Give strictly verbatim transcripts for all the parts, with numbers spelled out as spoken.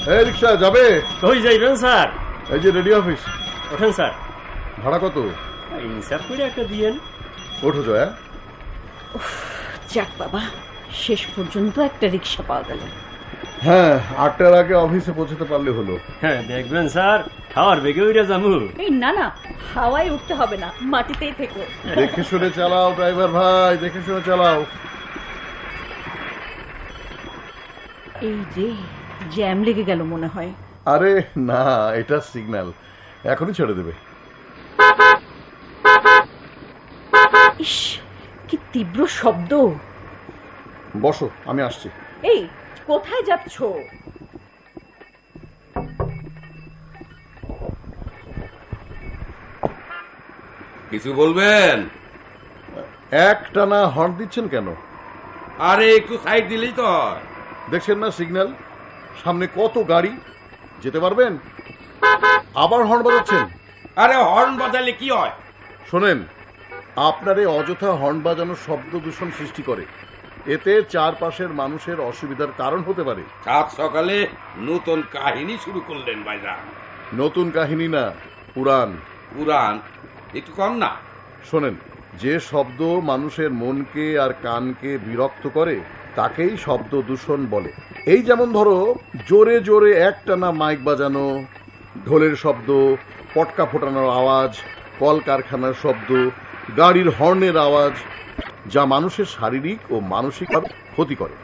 এই রিক্সা যাবে? কই যাইবেন স্যার? এই যে রেডি অফিস। ওঠেন স্যার। ভাড়া কত? ইনসাফ করে একটা দিয়েন। ওঠো জয়া। যাক বাবা, শেষ পর্যন্ত একটা রিক্সা পাওয়া গেল। হ্যাঁ, আটটার আগে অফিসে পৌঁছতে পারলে হলো। হ্যাঁ দেখবেন স্যার, খাওয়ার বেগে উইরা যামু। এই না না, হাওয়ায় উঠতে হবে না, মাটিতেই থেকো। দেখে শুনে চালাও ড্রাইভার ভাই, দেখে শুনে চালাও। এই যে জ্যাম লেগে গেল মনে হয়। আরে না, এটা সিগন্যাল, এখনই ছেড়ে দেবে। ইস, কি তীব্র শব্দ। বসো, আমি আসছি। এই কোথায় যাচ্ছ? কিছু বলবেন? একটানা হর্ন দিচ্ছেন কেন? আরে একটু সাইড দিলেই তো। দেখছেন না সিগন্যাল? সামনে কত গাড়ি, যেতে পারবেন? আবার হর্ন বাজাচ্ছেন। আরে হর্ন বাজালে কি হয়? শোনেন, আপনার এই অযথা হর্ন বাজানোর শব্দ দূষণ সৃষ্টি করে। এতে চারপাশের মানুষের অসুবিধার কারণ হতে পারে। সাত সকালে নতুন কাহিনী শুরু করলেন ভাইজান। নতুন কাহিনী না, পুরান। পুরান একটু কম না? শোনেন, যে শব্দ মানুষের মনকে আর কানকে বিরক্ত করে তাকেই শব্দ দূষণ বলে। এই যেমন ধরো, জোরে জোরে একটানা মাইক বাজানো, ঢোলের শব্দ, পটকা ফোটানোর আওয়াজ, কলকারখানার শব্দ, গাড়ির হর্নের আওয়াজ, যা মানুষের শারীরিক ও মানসিক ক্ষতি করে।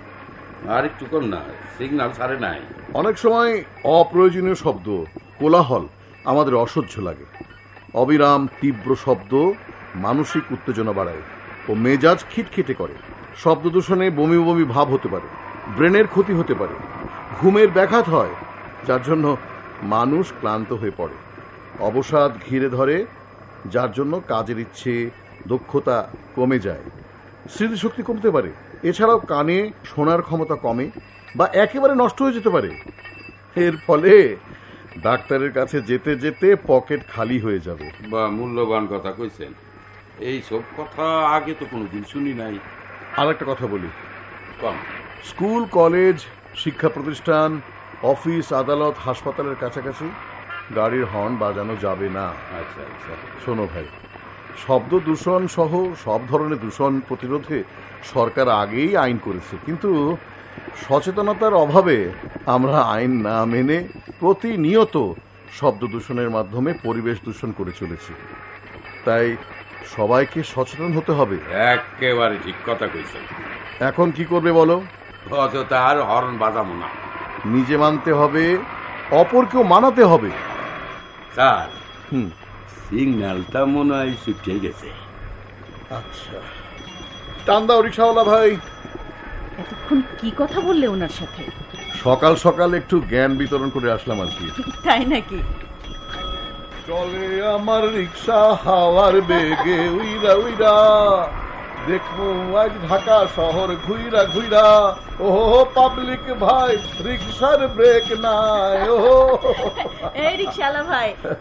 আর একটু কম না, সিগন্যাল ছাড়ে নাই। অনেক সময় অপ্রয়োজনীয় শব্দ, কোলাহল আমাদের অসহ্য লাগে। অবিরাম তীব্র শব্দ মানসিক উত্তেজনা বাড়ায় ও মেজাজ খিটখিটে করে। শব্দ দূষণে বমি বমি ভাব হতে পারে, ব্রেনের ক্ষতি হতে পারে, ঘুমের ব্যাঘাত হয়, যার জন্য মানুষ ক্লান্ত হয়ে পড়ে, অবসাদ ঘিরে ধরে, যার জন্য কাজের ইচ্ছে, দক্ষতা কমে যায়, স্মৃতিশক্তি কমতে পারে। এছাড়াও কানে শোনার ক্ষমতা কমে বা একেবারে নষ্ট হয়ে যেতে পারে। এর ফলে ডাক্তারের কাছে যেতে যেতে পকেট খালি হয়ে যাবে। বা মূল্যবান কথা কইছেন, এই সব কথা আগে তো কোনোদিন শুনি নাই। আর একটা কথা বলি, কম। স্কুল, কলেজ, শিক্ষা প্রতিষ্ঠান, অফিস, আদালত, হাসপাতালের কাছাকাছি গাড়ির হর্ন বাজানো যাবে না। আচ্ছা আচ্ছা। শোনো ভাই, শব্দ দূষণ সহ সব ধরনের দূষণ প্রতিরোধে সরকার আগেই আইন করেছে, কিন্তু সচেতনতার অভাবে আমরা আইন না মেনে প্রতিনিয়ত শব্দ দূষণের মাধ্যমে পরিবেশ দূষণ করে চলেছি। তাই সবাইকে সচেতন হতে হবে। একেবারে ঠিক কথা কইছেন। এখন কি করবে বলো? অযথা আর হর্ন বাজাবো না। নিজে মানতে হবে, অপরকেও মানাতে হবে। স্যার, হুম, সিগন্যালটা মনে হয় ছুটে গেছে। আচ্ছা, টান দাও রিক্সাওয়ালা ভাই। এতক্ষণ কি কথা বললে ওনার সাথে? সকাল সকাল একটু জ্ঞান বিতরণ করে আসলাম আর কি। তাই নাকি? চলে আমার রিক্সা হাওয়ার বেগে উইরা উইরা, দেখবো আজ ঢাকা শহর ঘুইরা ঘুইরা। ও পাবলিক ভাই, রিক্সার ব্রেক নাই। ও এই রিক্সাওয়ালা ভাই,